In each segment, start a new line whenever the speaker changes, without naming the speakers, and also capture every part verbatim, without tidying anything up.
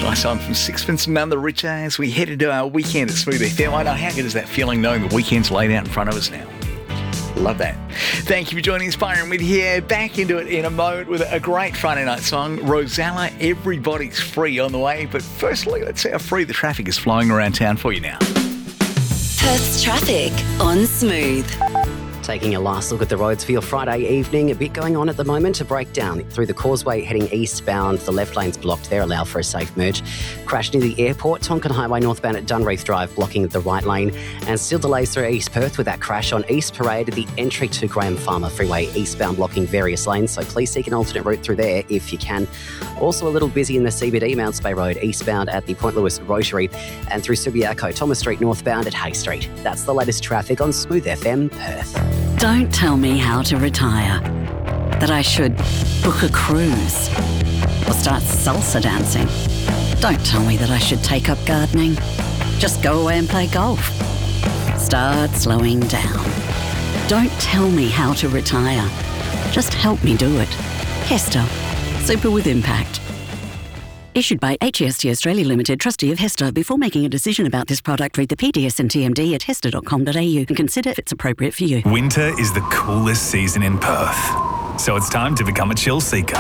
Nice song from Sixpence None the Richer as we head into our weekend at Smooth F M. I know, how good is that feeling knowing the weekend's laid out in front of us now? Love that. Thank you for joining Inspiring with here. Back into it in a moment with a great Friday night song. Rosella, Everybody's Free on the way. But firstly, let's see how free the traffic is flowing around town for you now.
Perth's traffic on Smooth.
Taking a last look at the roads for your Friday evening. A bit going on at the moment. A breakdown through the Causeway heading eastbound. The left lane's blocked there. Allow for a safe merge. Crash near the airport. Tonkin Highway northbound at Dunreath Drive blocking the right lane. And still delays through East Perth with that crash on East Parade at the entry to Graham Farmer Freeway eastbound blocking various lanes. So please seek an alternate route through there if you can. Also a little busy in the C B D, Mounts Bay Road eastbound at the Point Lewis Rotary and through Subiaco, Thomas Street northbound at Hay Street. That's the latest traffic on Smooth F M Perth.
Don't tell me how to retire. That I should book a cruise or start salsa dancing. Don't tell me that I should take up gardening. Just go away and play golf. Start slowing down. Don't tell me how to retire. Just help me do it. Hester. Super with impact. Issued by H E S T Australia Limited, trustee of Hester. Before making a decision about this product, read the P D S and T M D at hester dot com dot a u and consider if it's appropriate for you.
Winter is the coolest season in Perth, so it's time to become a chill seeker.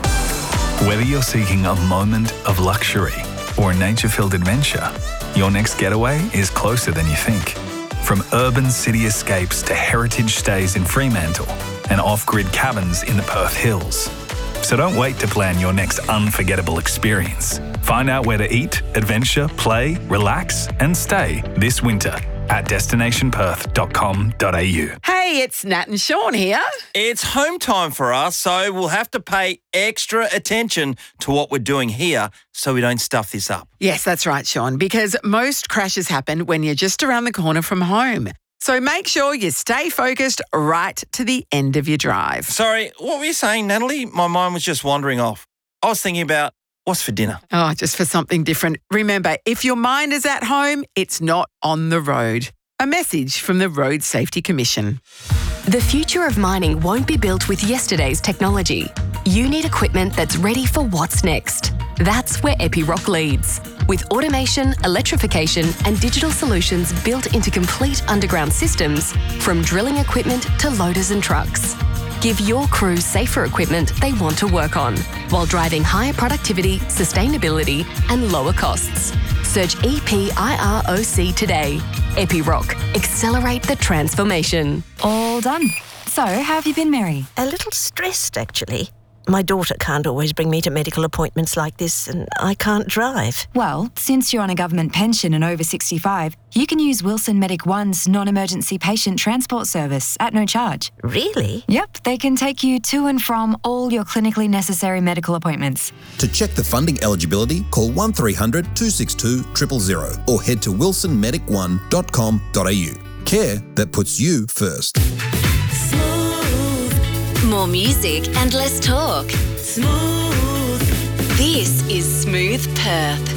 Whether you're seeking a moment of luxury or a nature-filled adventure, your next getaway is closer than you think. From urban city escapes to heritage stays in Fremantle and off-grid cabins in the Perth Hills. So don't wait to plan your next unforgettable experience. Find out where to eat, adventure, play, relax and stay this winter at destination perth dot com dot a u.
Hey, it's Nat and Sean here.
It's home time for us, so we'll have to pay extra attention to what we're doing here so we don't stuff this up.
Yes, that's right, Sean, because most crashes happen when you're just around the corner from home. So make sure you stay focused right to the end of your drive.
Sorry, what were you saying, Natalie? My mind was just wandering off. I was thinking about what's for dinner.
Oh, just for something different. Remember, if your mind is at home, it's not on the road. A message from the Road Safety Commission.
The future of mining won't be built with yesterday's technology. You need equipment that's ready for what's next. That's where Epiroc leads. With automation, electrification and digital solutions built into complete underground systems, from drilling equipment to loaders and trucks. Give your crew safer equipment they want to work on, while driving higher productivity, sustainability and lower costs. Search E P I R O C today. Epiroc. Accelerate the transformation.
All done. So, how have you been, Mary?
A little stressed, actually. My daughter can't always bring me to medical appointments like this, and I can't drive.
Well, since you're on a government pension and over sixty-five, you can use Wilson Medic One's non-emergency patient transport service at no charge.
Really?
Yep, they can take you to and from all your clinically necessary medical appointments.
To check the funding eligibility, call one three hundred two six two zero zero zero or head to wilson medic one dot com dot a u. Care that puts you first.
More music and less talk. Smooth. This is Smooth Perth.